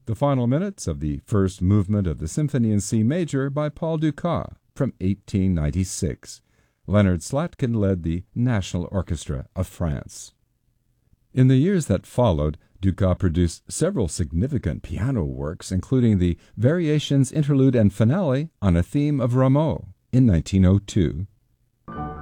The final minutes of the first movement of the Symphony in C major by Paul Dukas from 1896. Leonard Slatkin led the National Orchestra of France. In the years that followed, Dukas produced several significant piano works, including the Variations, Interlude, and Finale on a theme of Rameau in 1902,